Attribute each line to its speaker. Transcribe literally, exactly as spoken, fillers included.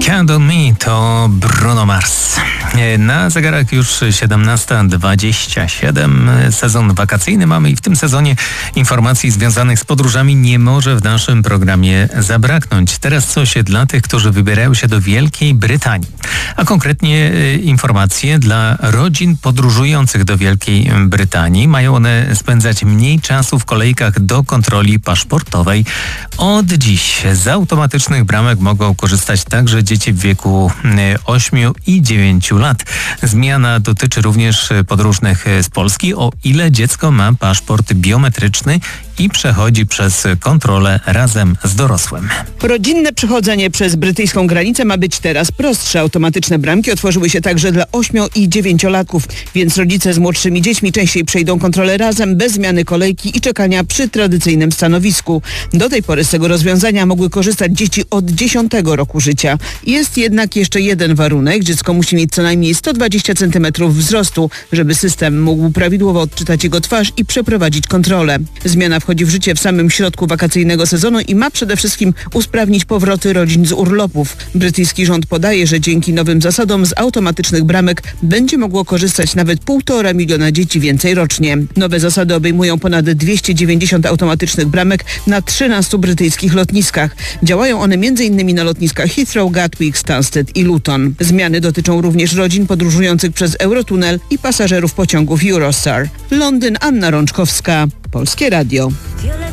Speaker 1: Count on Me to Bruno Mars. Na zegarach już siedemnasta dwadzieścia siedem. Sezon wakacyjny mamy i w tym sezonie informacji związanych z podróżami nie może w naszym programie zabraknąć. Teraz coś dla tych, którzy wybierają się do Wielkiej Brytanii. A konkretnie informacje dla rodzin podróżujących do Wielkiej Brytanii. Mają one spędzać mniej czasu w kolejkach do kontroli paszportowej. Od dziś z automatycznych bramek mogą korzystać także dzieci w wieku ośmiu i dziewięciu lat. Zmiana dotyczy również podróżnych z Polski, o ile dziecko ma paszport biometryczny i przechodzi przez kontrolę razem z dorosłym.
Speaker 2: Rodzinne przechodzenie przez brytyjską granicę ma być teraz prostsze. Automatyczne bramki otworzyły się także dla ośmiu i dziewięciolatków, więc rodzice z młodszymi dziećmi częściej przejdą kontrolę razem, bez zmiany kolejki i czekania przy tradycyjnym stanowisku. Do tej pory z tego rozwiązania mogły korzystać dzieci od dziesiątego roku życia. Jest jednak jeszcze jeden warunek. Dziecko musi mieć co najmniej sto dwadzieścia centymetrów wzrostu, żeby system mógł prawidłowo odczytać jego twarz i przeprowadzić kontrolę. Zmiana wchodzi w życie w samym środku wakacyjnego sezonu i ma przede wszystkim usprawnić powroty rodzin z urlopów. Brytyjski rząd podaje, że dzięki nowym zasadom z automatycznych bramek będzie mogło korzystać nawet półtora miliona dzieci więcej rocznie. Nowe zasady obejmują ponad dwieście dziewięćdziesiąt automatycznych bramek na trzynastu brytyjskich lotniskach. Działają one między innymi na lotniskach Heathrow, Gatwick, Stansted i Luton. Zmiany dotyczą również rodzin podróżujących przez Eurotunnel i pasażerów pociągów Eurostar. Londyn, Anna Rączkowska, Polskie Radio.